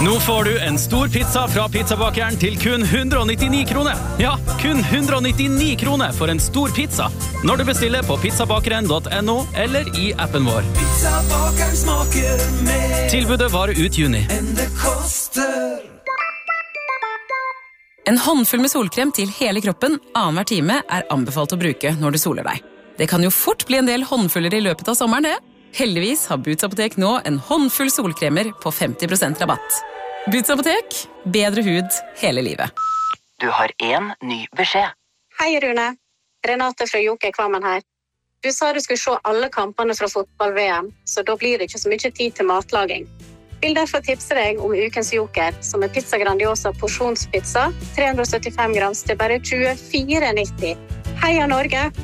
Nå får du en stor pizza fra pizzabakeren til kun 199 kroner. Ja, kun 199 kroner for en stor pizza. Når du bestiller på pizzabakeren.no eller i appen vår. Pizzabakeren smaker mer Tilbudet varer ut juni. enn det koster. En håndfull med solkrem til hele kroppen annenhver time er anbefalt å bruke når du soler deg. Det kan jo fort bli en del håndfuller i løpet av sommeren, det. Heldigvis har Boots Apotek nå en håndfull solkremer på 50% rabatt. Boots Apotek, bedre hud hele livet. Du har en ny beskjed. Hei, Rune. Renate fra Joker Kvammen her. Du sa du skulle se alle kampene fra fotball-VM, så da blir det ikke så mye tid til matlaging. Vil derfor tipse deg om ukens Joker, som er Pizza Grandiosa porsjonspizza, 375 grams til bare 24,90. Heia Norge!